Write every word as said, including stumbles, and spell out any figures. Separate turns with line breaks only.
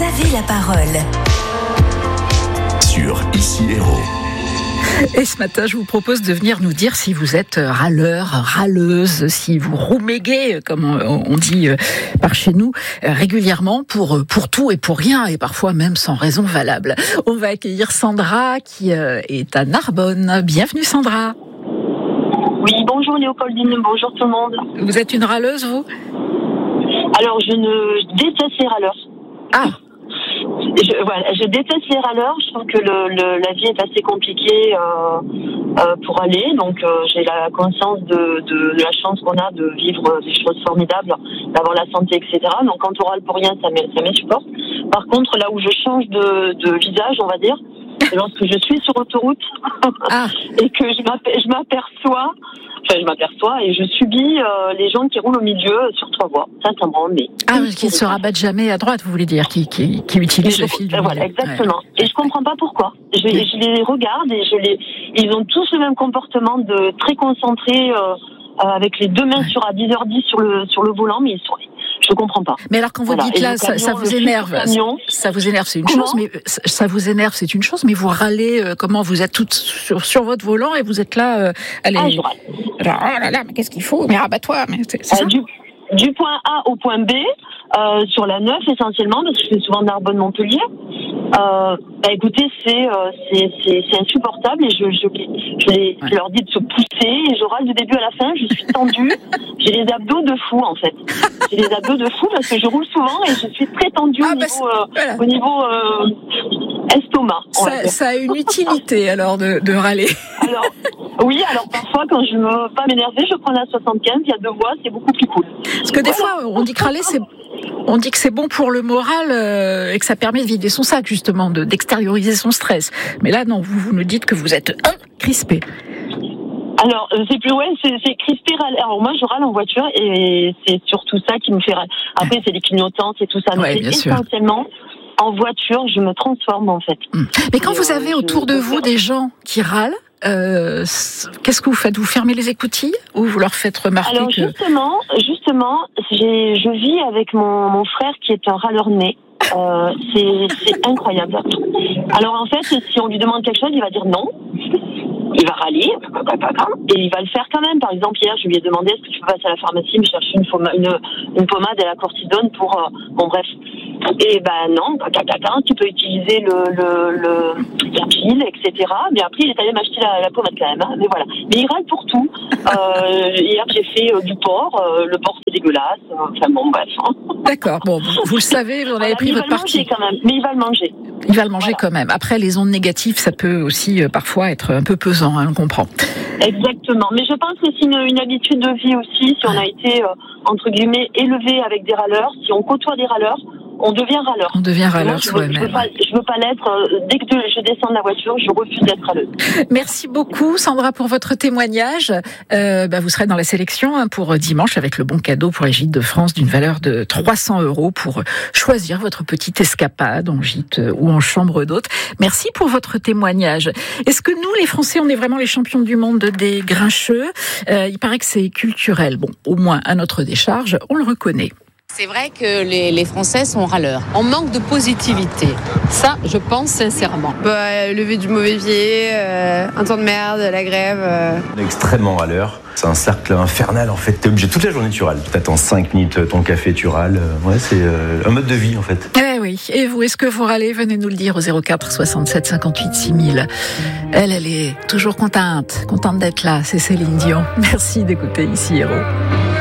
avez la parole.
Sur Ici Héros.
Et ce matin, je vous propose de venir nous dire si vous êtes râleur, râleuse, si vous rouméguez, comme on dit par chez nous, régulièrement pour, pour tout et pour rien, et parfois même sans raison valable. On va accueillir Sandra, qui est à Narbonne. Bienvenue Sandra.
Oui, bonjour Léopoldine, bonjour tout le monde.
Vous êtes une râleuse, vous ?
Alors, je ne je déteste les râleurs.
Ah
Je, voilà, je déteste les râleurs. Je trouve que le, le, la vie est assez compliquée euh, euh, pour aller. Donc, euh, j'ai la conscience de, de, de la chance qu'on a de vivre des choses formidables, d'avoir la santé, et cetera. Donc, quand on râle pour rien, ça m'insupporte. Par contre, là où je change de, de visage, on va dire, c'est lorsque je suis sur autoroute
ah.
et que je m'aperçois, enfin je m'aperçois et je subis euh, les gens qui roulent au milieu sur trois voies. Ça, ça me rend mais
ah, qui ne se rabattent jamais à droite, vous voulez dire, qui qui, qui utilisent le fil du milieu.
Voilà, exactement.
Ouais.
Et je comprends pas pourquoi. Je, je les regarde et je les, ils ont tous le même comportement de très concentrés, euh, avec les deux mains ouais. sur à dix heures dix sur le sur le volant, mais ils sont je comprends pas.
Mais alors quand vous voilà. dites là, camion, ça, ça vous énerve, camion, ça vous énerve, c'est une comment chose, mais ça vous énerve, c'est une chose, mais vous râlez, euh, comment vous êtes toutes sur, sur votre volant et vous êtes là, euh, allez,
ah, je râle.
Alors, oh là là, mais qu'est-ce qu'il faut, mais rabat-toi, mais c'est, c'est
euh,
ça
du, du point A au point B, euh, sur la neuf essentiellement, parce que je fais souvent Narbonne-Montpellier. Euh, bah écoutez, c'est, euh, c'est, c'est, c'est insupportable et je, je, je, les, ouais. je leur dis de se pousser et je râle du début à la fin, je suis tendue, j'ai les abdos de fou en fait. J'ai les abdos de fou parce que je roule souvent et je suis très tendue ah, au, bah niveau, euh, voilà. au niveau euh, estomac.
Ça, ça a une utilité alors de, de râler.
Alors, oui, alors parfois quand je ne veux pas m'énerver, je prends la soixante-quinze, il y a deux voies, c'est beaucoup plus cool.
Parce que des voilà. fois, on dit que râler, c'est... On dit que c'est bon pour le moral euh, et que ça permet de vider son sac, justement, de, d'extérioriser son stress. Mais là, non, vous, vous nous dites que vous êtes euh, crispé.
Alors, c'est plus, ouais, c'est, c'est crispé. Alors, moi, je râle en voiture et c'est surtout ça qui me fait râler. Après, c'est les clignotants, c'est tout ça. Mais
ouais,
c'est essentiellement, sûr. En voiture, je me transforme, en fait. Mmh.
Mais quand et vous avez euh, autour de vous des gens qui râlent, Euh, qu'est-ce que vous faites ? Vous fermez les écoutilles ou vous leur faites remarquer
Alors
que...
justement, justement, j'ai, je vis avec mon, mon frère qui est un râleur né. Euh, c'est, c'est incroyable. Alors en fait, si on lui demande quelque chose, il va dire non. Il va râler et il va le faire quand même. Par exemple, hier, je lui ai demandé est-ce que tu peux passer à la pharmacie me chercher une, foma, une, une pommade et la cortisone pour... Euh, bon, bref. Et ben non, tu peux utiliser le, le, le, la pile, et cetera. Mais après, il est allé m'acheter la, la pommade quand même. Hein. Mais voilà. Mais il râle pour tout. Euh, hier, j'ai fait euh, du porc. Euh, le porc, c'est dégueulasse. Enfin bon, bref.
D'accord. Bon, vous le savez, vous en avez voilà, pris votre partie.
Il va le manger quand même. Mais il va le manger.
Il va le manger
voilà.
quand même. Après, les ondes négatives, ça peut aussi euh, parfois être un peu pesant, hein, on comprend.
Exactement. Mais je pense que c'est une, une habitude de vie aussi. Si on a été, euh, entre guillemets, élevé avec des râleurs, si on côtoie des râleurs, on devient râleur.
On devient râleur
soi-même. Je veux pas, je veux pas l'être. Dès que je descends de la voiture, je refuse d'être râleuse.
Merci beaucoup, Sandra, pour votre témoignage. Euh, bah, vous serez dans la sélection hein, pour dimanche avec le bon cadeau pour les gîtes de France d'une valeur de trois cents euros pour choisir votre petite escapade en gîte ou en chambre d'hôte. Merci pour votre témoignage. Est-ce que nous, les Français, on est vraiment les champions du monde des grincheux ? euh, Il paraît que c'est culturel. Bon, au moins à notre décharge, on le reconnaît.
C'est vrai que les, les Français sont râleurs. On manque de positivité. Ça, je pense sincèrement.
Bah, lever du mauvais pied, euh, un temps de merde, la grève. Euh...
On est extrêmement râleur. C'est un cercle infernal en fait. T'es obligé toute la journée tu râles. T'attends cinq minutes ton café, tu râles. Ouais, c'est euh, un mode de vie en fait.
Eh oui. Et vous, est-ce que vous râlez ? Venez nous le dire au zéro quatre soixante-sept cinquante-huit six mille. Elle, elle est toujours contente, contente d'être là. C'est Céline Dion. Merci d'écouter Ici Héros.